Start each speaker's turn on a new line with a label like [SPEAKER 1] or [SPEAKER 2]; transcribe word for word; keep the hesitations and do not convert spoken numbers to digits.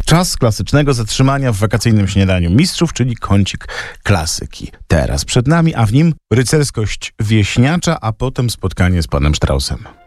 [SPEAKER 1] Czas klasycznego zatrzymania w wakacyjnym śniadaniu mistrzów, czyli kącik klasyki. Teraz przed nami, a w nim rycerskość wieśniacza, a potem spotkanie z panem Straussem.